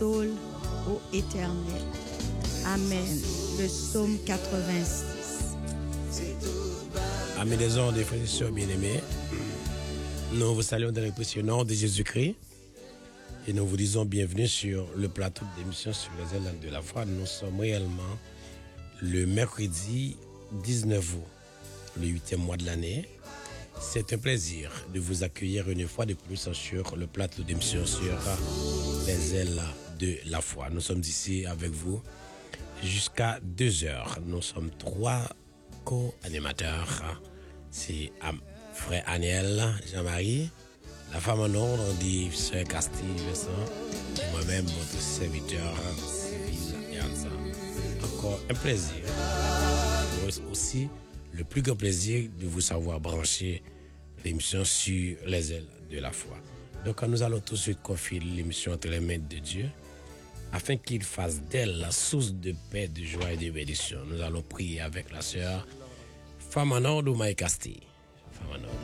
saule, ô Éternel. Amen. Le psaume 86. Amis des ondes et frères et sœurs bien-aimés, nous vous saluons dans le précieux nom de Jésus-Christ et nous vous disons bienvenue sur le plateau d'émission sur les ailes de la foi. Nous sommes réellement le mercredi 19 août, le 8e mois de l'année. C'est un plaisir de vous accueillir une fois de plus sur le plateau d'émission sur les ailes de la foi. Nous sommes ici avec vous jusqu'à 2h. Nous sommes 3 co-animateurs. C'est frère Aniel, Jean-Marie, la femme en ordre dit Sœur Castille Vincent, et moi-même, votre serviteur civil Yanza. Encore un plaisir. Aussi, le plus grand plaisir de vous savoir brancher l'émission sur les ailes de la foi. Donc, nous allons tout de suite confier l'émission entre les mains de Dieu, afin qu'il fasse d'elle la source de paix, de joie et de bénédiction. Nous allons prier avec la sœur Femme en ordre ou Maï Castille. Femme en ordre.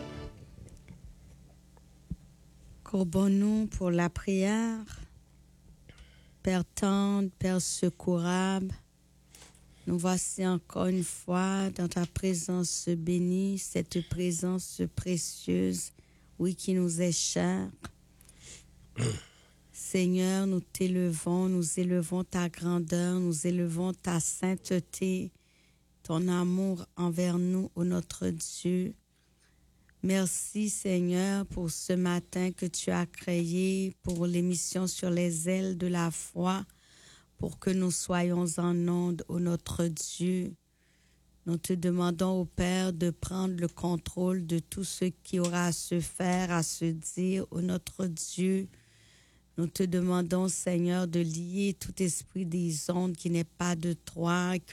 Courbons-nous pour la prière. Père tendre, Père secourable, nous voici encore une fois dans ta présence bénie, cette présence précieuse, oui, qui nous est chère. Seigneur, nous t'élevons, nous élevons ta grandeur, nous élevons ta sainteté, ton amour envers nous, ô notre Dieu. Merci Seigneur pour ce matin que tu as créé pour l'émission sur les ailes de la foi, pour que nous soyons en onde, ô notre Dieu. Nous te demandons, ô Père, de prendre le contrôle de tout ce qui aura à se faire, à se dire, ô notre Dieu. Nous te demandons, Seigneur, de lier tout esprit des ondes qui n'est pas de toi,